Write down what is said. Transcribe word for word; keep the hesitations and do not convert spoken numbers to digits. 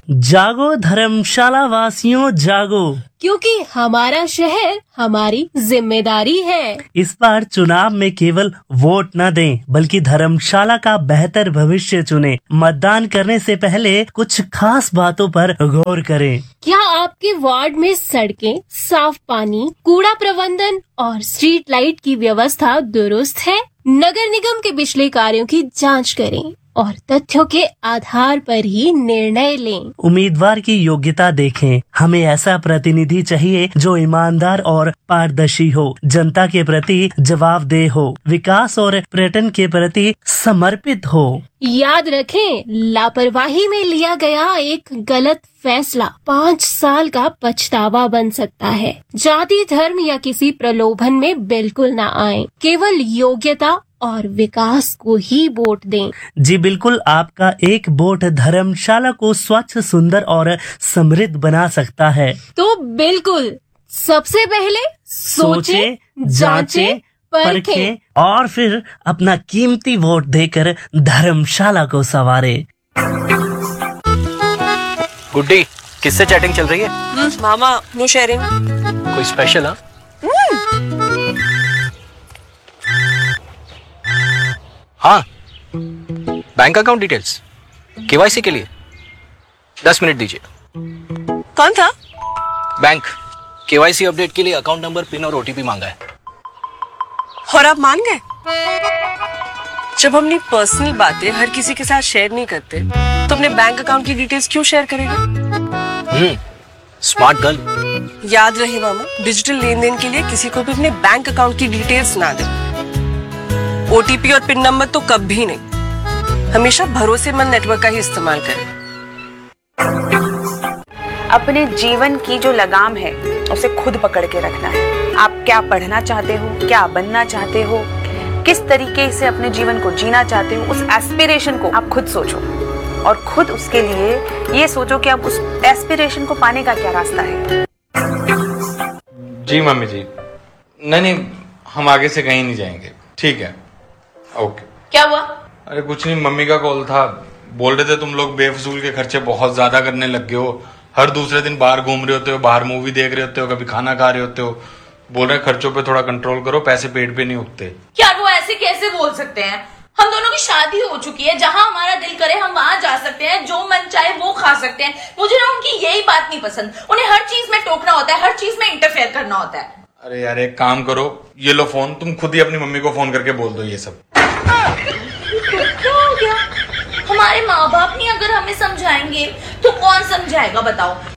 जागो धर्मशाला वासियों जागो, क्योंकि हमारा शहर हमारी जिम्मेदारी है। इस बार चुनाव में केवल वोट न दें, बल्कि धर्मशाला का बेहतर भविष्य चुनें। मतदान करने से पहले कुछ खास बातों पर गौर करें। क्या आपके वार्ड में सड़कें, साफ पानी, कूड़ा प्रबंधन और स्ट्रीट लाइट की व्यवस्था दुरुस्त है? नगर निगम के पिछले कार्यों की जांच करें और तथ्यों के आधार पर ही निर्णय लें। उम्मीदवार की योग्यता देखें। हमें ऐसा प्रतिनिधि चाहिए जो ईमानदार और पारदर्शी हो, जनता के प्रति जवाबदेह हो, विकास और पर्यटन के प्रति समर्पित हो। याद रखें, लापरवाही में लिया गया एक गलत फैसला पाँच साल का पछतावा बन सकता है। जाति, धर्म या किसी प्रलोभन में बिल्कुल न आए। केवल योग्यता और विकास को ही वोट दें। जी बिल्कुल, आपका एक वोट धर्मशाला को स्वच्छ, सुंदर और समृद्ध बना सकता है। तो बिल्कुल सबसे पहले सोचे, जांचे, परखें और फिर अपना कीमती वोट देकर धर्मशाला को संवारे। गुड्डी, किससे चैटिंग चल रही है? मामा, नो शेयरिंग। कोई स्पेशल? हाँ, हाँ, बैंक अकाउंट डिटेल्स केवाईसी के लिए दस मिनट दीजिए। कौन था? बैंक केवाईसी अपडेट के लिए अकाउंट नंबर, पिन और ओटीपी मांगा है। और आप मान गए? जब हम अपनी पर्सनल बातें हर किसी के साथ शेयर नहीं करते, तो अपने बैंक अकाउंट की डिटेल्स क्यों शेयर करेगा? हम्म, स्मार्ट गर्ल। याद रहे मामा, डिजिटल लेन देन के लिए किसी को भी अपने बैंक अकाउंट की डिटेल्स ना दें। ओटीपी और पिन नंबर तो कभी नहीं। हमेशा भरोसेमंद नेटवर्क का ही इस्तेमाल करें। अपने जीवन की जो लगाम है उसे खुद पकड़ के रखना है। आप क्या पढ़ना चाहते हो, क्या बनना चाहते हो, किस तरीके से अपने जीवन को जीना चाहते हो, उस एस्पिरेशन को आप खुद सोचो और खुद उसके लिए ये सोचो कि अब उस एस्पिरेशन को पाने का क्या रास्ता है। जी मम्मी जी, नहीं नहीं, हम आगे से कहीं नहीं जाएंगे। ठीक है, ओके। क्या हुआ? अरे कुछ नहीं, मम्मी का कॉल था। बोल रहे थे तुम लोग बेफजूल के खर्चे बहुत ज्यादा करने लग गए हो। हर दूसरे दिन बाहर घूम रहे होते हो, बाहर मूवी देख रहे होते हो, कभी खाना खा रहे होते हो। बोल रहे खर्चों पे थोड़ा कंट्रोल करो, पैसे पेट पे नहीं उगते। यार वो ऐसे कैसे बोल सकते हैं? हम दोनों की शादी हो चुकी है, जहां हमारा दिल करे हम वहां जा सकते हैं, जो मन चाहे वो खा सकते हैं। मुझे ना उनकी यही बात नहीं पसंद। उन्हें हर चीज में टोकना होता है, हर चीज में इंटरफेयर करना होता है। अरे यार एक काम करो, ये लो फोन, तुम खुद ही अपनी मम्मी को फोन करके बोल दो ये सब। क्या हो गया? हमारे माँ बाप नहीं अगर हमें समझाएंगे तो कौन समझाएगा बताओ?